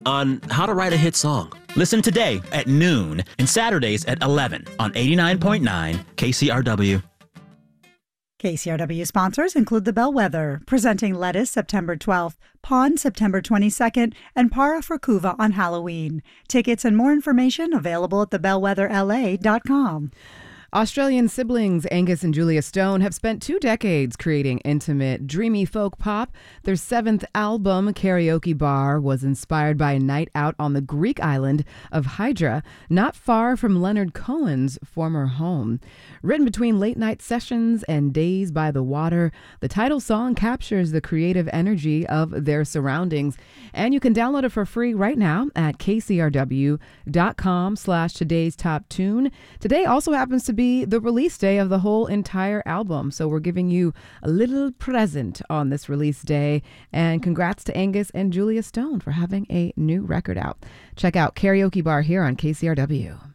on how to write a hit song. Listen today at noon and Saturdays at 11 on 89.9 KCRW. KCRW sponsors include The Bellwether, presenting Lettuce September 12th, Pawn September 22nd, and Para for Kuva on Halloween. Tickets and more information available at thebellwetherla.com. Australian siblings Angus and Julia Stone have spent 2 decades creating intimate, dreamy folk pop. Their 7th album, Karaoke Bar, was inspired by a night out on the Greek island of Hydra, not far from Leonard Cohen's former home. Written between late-night sessions and days by the water, the title song captures the creative energy of their surroundings, and you can download it for free right now at kcrw.com/today's top tune. Today also happens to be the release day of the whole entire album, so we're giving you a little present on this release day, and congrats to Angus and Julia Stone for having a new record out. Check out Karaoke Bar here on KCRW.